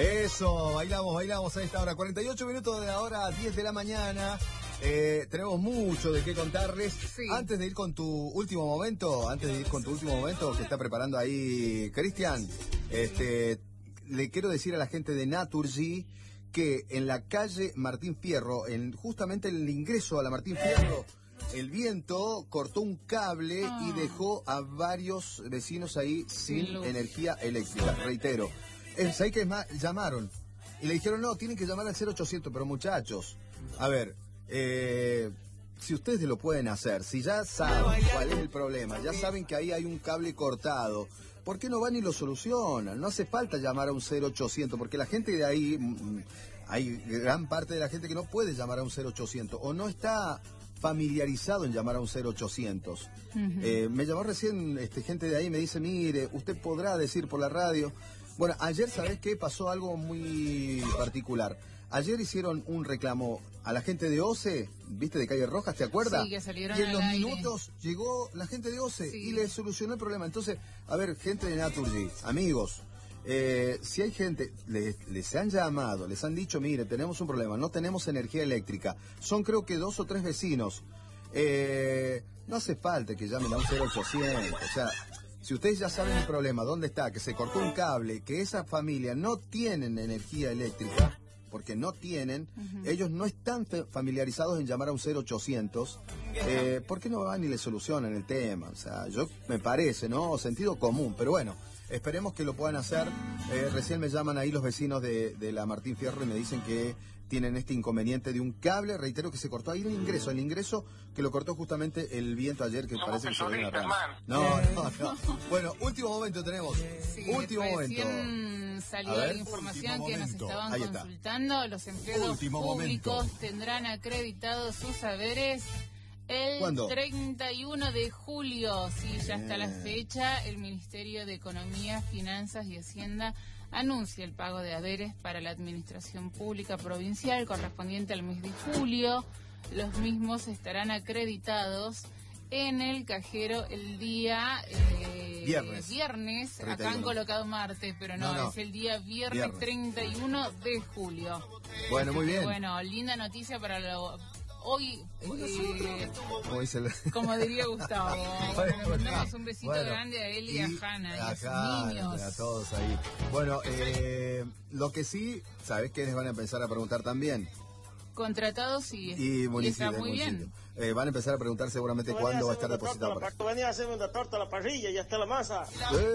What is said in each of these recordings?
Eso, bailamos a esta hora. 48 minutos de la hora, 10 de la mañana. Tenemos mucho de qué contarles. Sí. Antes de ir con tu último momento, que está preparando ahí Cristian, le quiero decir a la gente de Naturgy que en la calle Martín Fierro, justamente en el ingreso a la Martín Fierro, el viento cortó un cable y dejó a varios vecinos ahí sin energía eléctrica. Reitero, ahí que es más, llamaron y le dijeron, no, tienen que llamar al 0800, pero muchachos, a ver, si ustedes lo pueden hacer, si ya saben cuál es el problema, ya saben que ahí hay un cable cortado, ¿por qué no van y lo solucionan? No hace falta llamar a un 0800, porque la gente de ahí, hay gran parte de la gente que no puede llamar a un 0800 o no está familiarizado en llamar a un 0800. Me llamó recién gente de ahí, me dice, mire, usted podrá decir por la radio. Bueno, ayer, ¿sabés qué? Pasó algo muy particular. Ayer hicieron un reclamo a la gente de OCE, ¿viste? De Calle Rojas, ¿te acuerdas? Sí, que salieron y en al los aire. minutos llegó la gente de OCE Sí. y les solucionó el problema. Entonces, a ver, gente de Naturgy, amigos, si hay gente, les han llamado, les han dicho, mire, tenemos un problema, no tenemos energía eléctrica. Son creo que 2 o 3 vecinos. No hace falta que llamen a un 0800, o sea, si ustedes ya saben el problema, dónde está, que se cortó un cable, que esa familia no tienen energía eléctrica, porque no tienen, ellos no están familiarizados en llamar a un 0800, ¿por qué no van y le solucionan el tema? O sea, me parece, ¿no? Sentido común, pero bueno, esperemos que lo puedan hacer. Recién me llaman ahí los vecinos de la Martín Fierro y me dicen que tienen este inconveniente de un cable, reitero que se cortó ahí el ingreso que lo cortó justamente el viento ayer, que parece que se ve una rama. No. Bueno, último momento tenemos. Sí, último momento. Salió la información que nos estaban Ahí está. consultando. Los empleados públicos tendrán acreditados sus saberes el ¿Cuándo? 31 de julio. Sí, ya está la fecha. El Ministerio de Economía, Finanzas y Hacienda anuncia el pago de haberes para la Administración Pública Provincial correspondiente al mes de julio. Los mismos estarán acreditados en el cajero el día viernes. Acá han colocado martes, pero no, es el día viernes 31 de julio. Bueno, muy bien. Bueno, linda noticia para hoy, Como como diría Gustavo. Bueno, Mandamos un besito grande a él y a Hanna y a sus niños. A todos ahí. Bueno, lo que sí, ¿sabés quiénes van a empezar a preguntar también? Contratados Y está muy bien. Van a empezar a preguntar seguramente cuándo va a estar depositado. Venía a hacerme una torta a la parrilla, ya está la masa.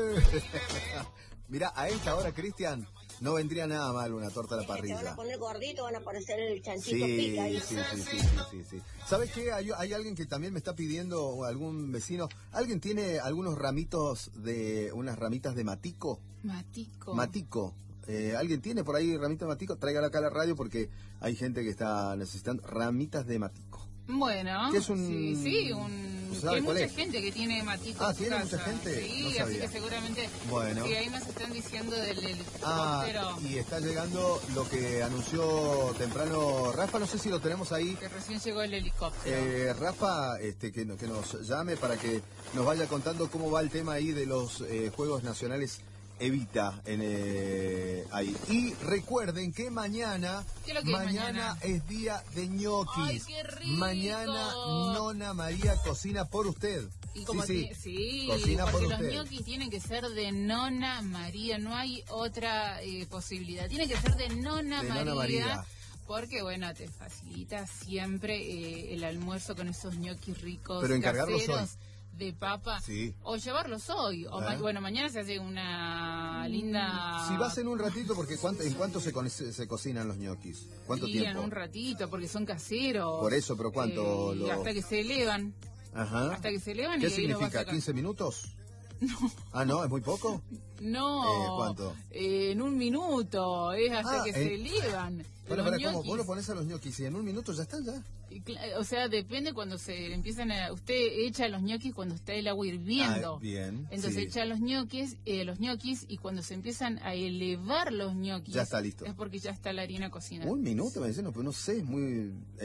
Mira, a esta hora, Cristian, no vendría nada mal una torta a la parrilla. Te van a poner gordito, van a aparecer el chanchito pica ahí. Sí. ¿Sabes qué? Hay alguien que también me está pidiendo, o algún vecino, ¿alguien tiene algunos ramitos unas ramitas de matico? Matico. ¿Alguien tiene por ahí ramitas de matico? Tráigala acá a la radio porque hay gente que está necesitando ramitas de matico. Bueno, ¿Qué es hay mucha gente que tiene matico. Ah, ¿tiene mucha gente? Sí, no así sabía. que seguramente. Bueno. Sí, ahí nos están diciendo del helicóptero. Y está llegando lo que anunció temprano Rafa, no sé si lo tenemos ahí. Que recién llegó el helicóptero. Rafa, que nos llame para que nos vaya contando cómo va el tema ahí de los Juegos Nacionales Evita ahí. Y recuerden que mañana es día de ñoquis. ¡Ay, qué rico! Mañana Nona María cocina por usted. Y como cocina por porque usted. los ñoquis tienen que ser de Nona María, no hay otra posibilidad. Tiene que ser de Nona María. Porque, bueno, te facilita siempre el almuerzo con esos ñoquis ricos. Pero encargarlos caseros de papa. Sí. O llevarlos hoy. O bueno, mañana se hace una linda... Si vas en un ratito, porque ¿en cuánto se cocinan los ñoquis? ¿Cuánto tiempo? En un ratito, porque son caseros. Por eso, pero ¿cuánto? Hasta que se elevan. Ajá. Hasta que se elevan. ¿Qué y ahí los vas significa? sacando. ¿15 minutos? No. Ah, ¿no? ¿Es muy poco? No. ¿Cuánto? En un minuto. Es hasta que se elevan. Bueno, ¿cómo? Vos lo pones a los ñoquis y en un minuto ya están ya. O sea, depende cuando se empiezan a... Usted echa los ñoquis cuando está el agua hirviendo. Bien. Entonces echa los ñoquis y cuando se empiezan a elevar los ñoquis... Ya está listo. Es porque ya está la harina cocinada. Un minuto, me dicen, no sé, es muy...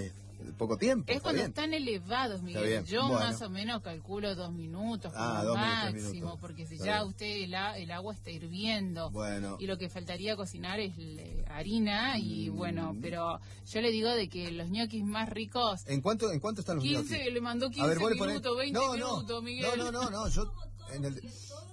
poco tiempo. Es cuando bien. están elevados, Miguel. Bien. Yo Bueno. más o menos calculo 2 minutos como 2 máximo, minutos. porque si Está ya bien. usted el agua está hirviendo Bueno. y lo que faltaría cocinar es harina y bueno, pero yo le digo de que los ñoquis más ricos... ¿En cuánto están los 15, ñoquis? le mandó 15 A ver, vos le ponés- minutos, 20 no, minutos, Miguel. No, yo... En el...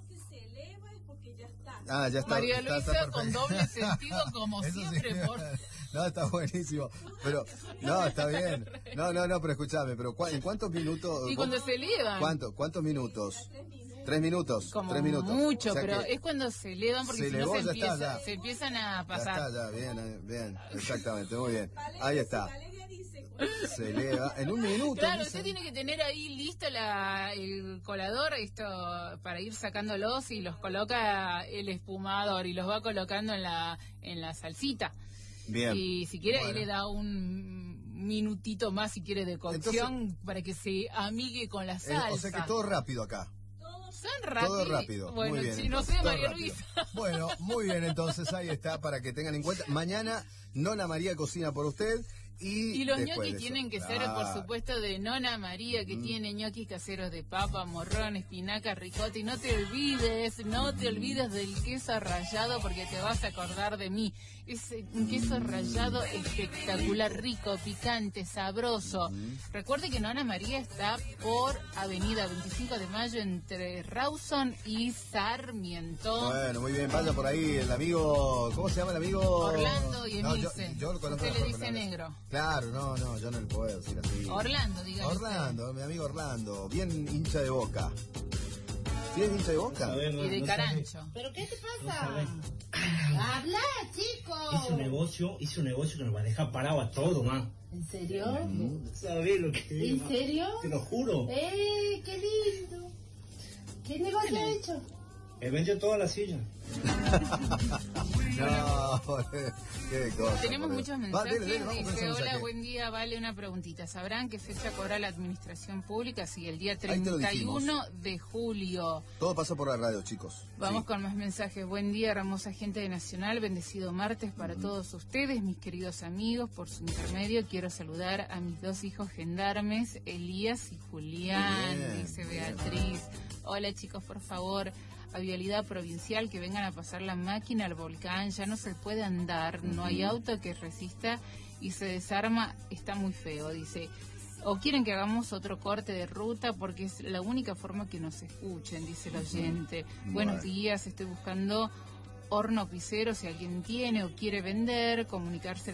Ya está. María está Luisa perfecto. con doble sentido como Eso sí. siempre. No, está buenísimo. Pero, no, está bien. No, pero escúchame, pero ¿en cuántos minutos? Y cuando se elevan. ¿Cuántos minutos? 3 minutos. Como 3 minutos. mucho, O sea pero que es cuando se elevan porque se si no elevó, ya está, ya. se empiezan a ya pasar. está, bien, exactamente, muy bien. Ahí está. Se eleva en un minuto. Claro, dice. usted tiene que tener ahí listo el colador para ir sacándolos y los coloca el espumador y los va colocando en la salsita. Bien. Y si quiere, Bueno. ahí le da un minutito más si quiere de cocción. Entonces, para que se amigue con la salsa. O sea que todo rápido acá. Son rápidos. Todo rápido. Bueno, muy bien, si no entonces, sé, todo María rápido. Luisa. Bueno, muy bien, entonces ahí está para que tengan en cuenta. Mañana Nona María cocina por usted. Y los después ñoquis de eso. tienen que ser, por supuesto, de Nona María, que tiene ñoquis caseros de papa, morrón, espinaca, ricota. Y no te olvides del queso rallado, porque te vas a acordar de mí. Es un queso rallado espectacular, rico, picante, sabroso. Recuerde que Nona María está por Avenida 25 de Mayo, entre Rawson y Sarmiento. Bueno, muy bien, vaya por ahí el amigo, ¿cómo se llama el amigo? Orlando y No, Emilce. yo lo conozco Usted de le otra dice manera. negro. Claro, no, yo no le puedo decir así. Orlando, dígale. Orlando, mi amigo Orlando, bien hincha de Boca. ¿Sí es hincha de Boca? Y de Carancho. ¿Pero qué te pasa? Habla, chico. Hice un negocio que nos va a dejar parado a todo, man. ¿En serio? ¿Sabés lo que ¿En serio? Te lo juro. Qué lindo. ¿Qué negocio ha hecho? He vendido toda la silla. No, qué cosa. Tenemos por muchos Dios. Va, mensajes. dele, vamos con ese Dice, hola, mensaje. buen día, vale una preguntita. ¿Sabrán qué fecha cobra la administración pública? Sí, el día Ahí te lo 31 de julio. Todo pasa por la radio, chicos. Vamos Sí. con más mensajes. Buen día, hermosa gente de Nacional. Bendecido martes para todos ustedes, mis queridos amigos. Por su intermedio quiero saludar a mis 2 hijos gendarmes, Elías y Julián, Bien, dice bien. Beatriz. Hola, chicos, por favor, a Vialidad Provincial, que vengan a pasar la máquina al volcán. Ya no se puede andar, no hay auto que resista y se desarma. Está muy feo, dice. O quieren que hagamos otro corte de ruta porque es la única forma que nos escuchen, dice el oyente. Buenos días, estoy buscando horno pisero, si alguien tiene o quiere vender, comunicarse al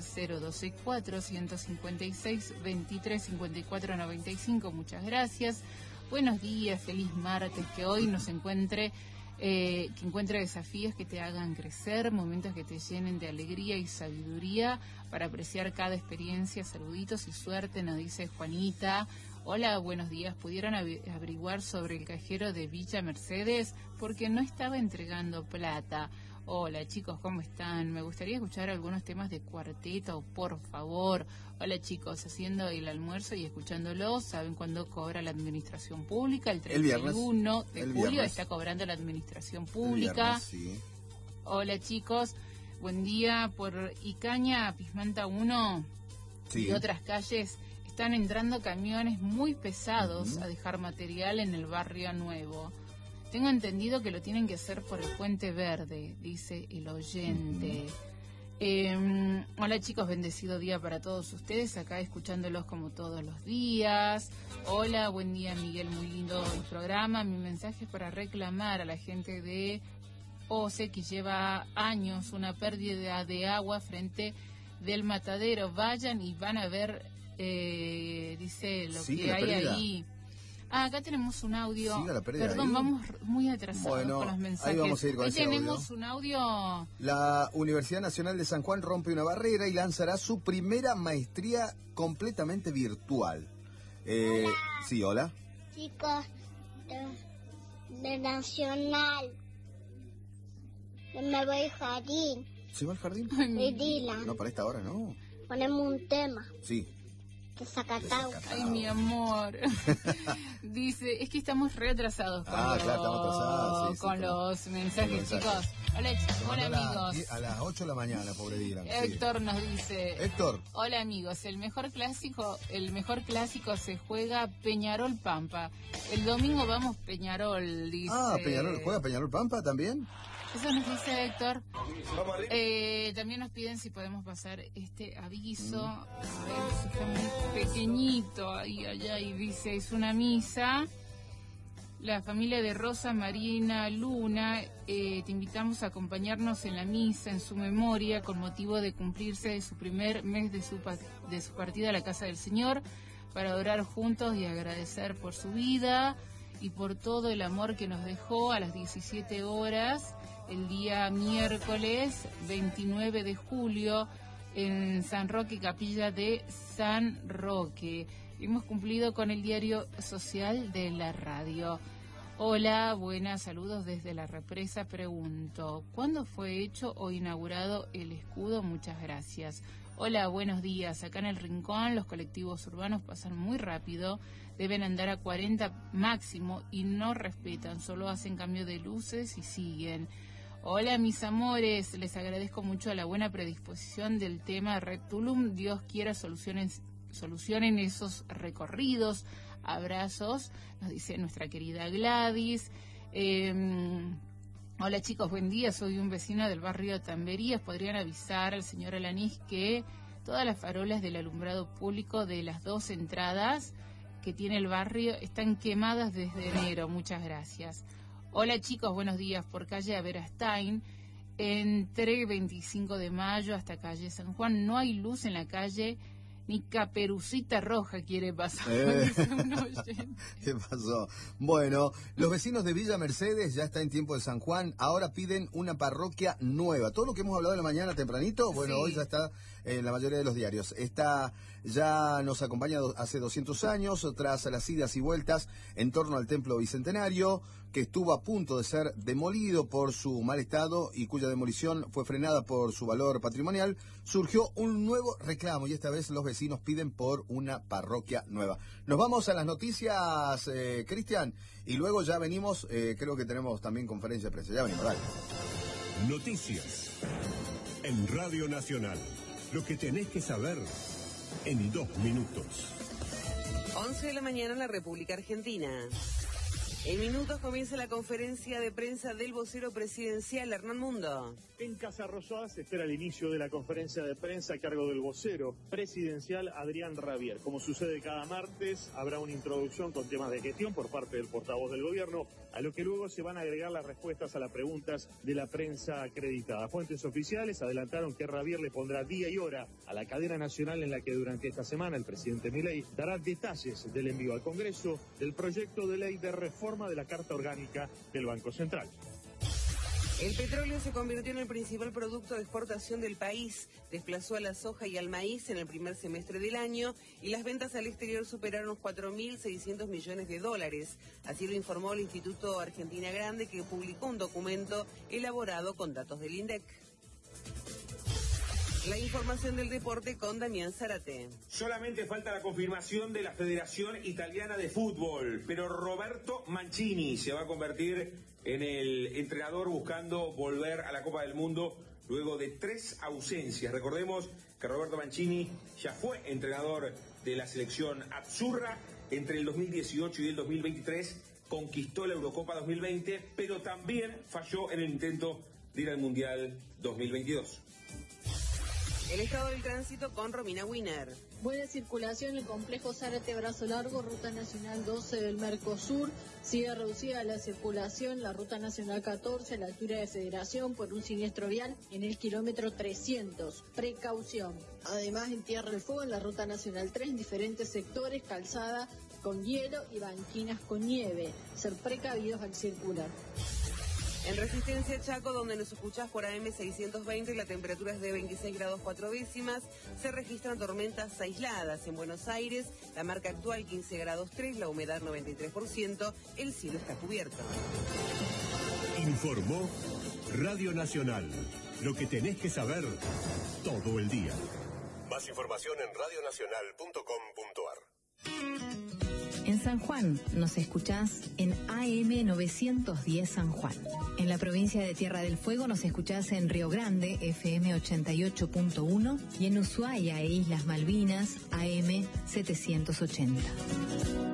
0264-156-2354-95. Muchas gracias. Buenos días, feliz martes, que hoy nos encuentre... que encuentre desafíos que te hagan crecer, momentos que te llenen de alegría y sabiduría para apreciar cada experiencia. Saluditos y suerte, nos dice Juanita. Hola, buenos días. ¿Pudieron averiguar sobre el cajero de Villa Mercedes? Porque no estaba entregando plata. Hola chicos, ¿cómo están? Me gustaría escuchar algunos temas de cuarteto, por favor. Hola chicos, haciendo el almuerzo y escuchándolo. ¿Saben cuándo cobra la administración pública? El 31 de julio está cobrando la administración pública. El viernes, sí. Hola chicos, buen día. Por Icaña, Pismanta 1 Sí. y otras calles están entrando camiones muy pesados a dejar material en el barrio nuevo. Tengo entendido que lo tienen que hacer por el Puente Verde, dice el oyente. Hola chicos, bendecido día para todos ustedes, acá escuchándolos como todos los días. Hola, buen día Miguel, muy lindo el programa. Mi mensaje es para reclamar a la gente de OCE que lleva años una pérdida de agua frente del matadero. Vayan y van a ver, dice lo ¿Sigue que la hay pérdida? ahí. Acá tenemos un audio. ¿Sigue la pérdida Perdón, ahí? vamos muy atrasados Bueno, con los ahí mensajes. vamos a ir con Hoy ese tenemos un audio. La Universidad Nacional de San Juan rompe una barrera y lanzará su primera maestría completamente virtual. Sí, hola. Chicos de Nacional. Me voy al jardín. ¿Se va al jardín? Y Dylan. No, para esta hora no. Ponemos un tema. Sí. de Zacatau. Ay, mi amor. Dice, es que estamos reatrasados con los mensajes, chicos. Hola amigos. A las 8 de la mañana, pobre Dylan. Héctor nos dice. Héctor. Hola amigos, el mejor clásico se juega Peñarol Pampa. El domingo vamos Peñarol, dice. Peñarol, ¿juega Peñarol Pampa también? Eso nos dice Héctor. También nos piden si podemos pasar este aviso. A ver, si está muy pequeñito. Ahí dice, es una misa. La familia de Rosa Marina Luna, te invitamos a acompañarnos en la misa en su memoria con motivo de cumplirse de su primer mes de su partida a la casa del Señor, para orar juntos y agradecer por su vida y por todo el amor que nos dejó a las 17 horas, el día miércoles 29 de julio, en San Roque, capilla de San Roque. Hemos cumplido con el diario social de la radio. Hola, buenas, saludos desde la represa. Pregunto, ¿cuándo fue hecho o inaugurado el escudo? Muchas gracias. Hola, buenos días. Acá en el Rincón los colectivos urbanos pasan muy rápido, deben andar a 40 máximo y no respetan, solo hacen cambio de luces y siguen. Hola, mis amores, les agradezco mucho la buena predisposición del tema Red Tulum. Dios quiera solucionen esos recorridos. Abrazos, nos dice nuestra querida Gladys. Hola chicos, buen día, soy un vecino del barrio Tamberías. ¿Podrían avisar al señor Alanís que todas las farolas del alumbrado público de las 2 entradas que tiene el barrio están quemadas desde enero? Muchas gracias. Hola chicos, buenos días. Por calle Averastain, entre 25 de mayo hasta calle San Juan, no hay luz en la calle, ni Caperucita Roja quiere pasar. ¿Qué pasó? Bueno, los vecinos de Villa Mercedes, ya está en tiempo de San Juan, ahora piden una parroquia nueva. Todo lo que hemos hablado en la mañana tempranito, bueno, sí. Hoy ya está en la mayoría de los diarios. Esta ya nos acompaña hace 200 años, tras las idas y vueltas en torno al Templo Bicentenario, que estuvo a punto de ser demolido por su mal estado y cuya demolición fue frenada por su valor patrimonial, surgió un nuevo reclamo y esta vez los vecinos piden por una parroquia nueva. Nos vamos a las noticias, Cristian, y luego ya venimos, creo que tenemos también conferencia de prensa. Ya venimos, dale. Noticias en Radio Nacional. Lo que tenés que saber en 2 minutos. 11 de la mañana en la República Argentina. En minutos comienza la conferencia de prensa del vocero presidencial, Hernán Mundo. En Casa Rosada se espera el inicio de la conferencia de prensa a cargo del vocero presidencial Adrián Rabier. Como sucede cada martes, habrá una introducción con temas de gestión por parte del portavoz del gobierno, a lo que luego se van a agregar las respuestas a las preguntas de la prensa acreditada. Fuentes oficiales adelantaron que Rabier le pondrá día y hora a la cadena nacional en la que durante esta semana el presidente Milei dará detalles del envío al Congreso del proyecto de ley de reforma de la Carta Orgánica del Banco Central. El petróleo se convirtió en el principal producto de exportación del país, desplazó a la soja y al maíz en el primer semestre del año y las ventas al exterior superaron los 4.600 millones de dólares. Así lo informó el Instituto Argentina Grande, que publicó un documento elaborado con datos del INDEC. La información del deporte con Damián Zárate. Solamente falta la confirmación de la Federación Italiana de Fútbol, pero Roberto Mancini se va a convertir en el entrenador buscando volver a la Copa del Mundo luego de 3 ausencias. Recordemos que Roberto Mancini ya fue entrenador de la selección azzurra entre el 2018 y el 2023, conquistó la Eurocopa 2020, pero también falló en el intento de ir al Mundial 2022. El estado del tránsito con Romina Wiener. Buena circulación en el complejo Zárate Brazo Largo, Ruta Nacional 12 del Mercosur. Sigue reducida la circulación, la Ruta Nacional 14 a la altura de Federación por un siniestro vial en el kilómetro 300. Precaución. Además, en Tierra del Fuego, en la Ruta Nacional 3, en diferentes sectores, calzada con hielo y banquinas con nieve. Ser precavidos al circular. En Resistencia Chaco, donde nos escuchás por AM 620, la temperatura es de 26 grados 4 décimas. Se registran tormentas aisladas. En Buenos Aires, la marca actual 15 grados 3, la humedad 93%, el cielo está cubierto. Informó Radio Nacional. Lo que tenés que saber todo el día. Más Más información en radionacional.com.ar. En San Juan nos escuchás en AM 910 San Juan. En la provincia de Tierra del Fuego nos escuchás en Río Grande, FM 88.1, y en Ushuaia e Islas Malvinas, AM 780.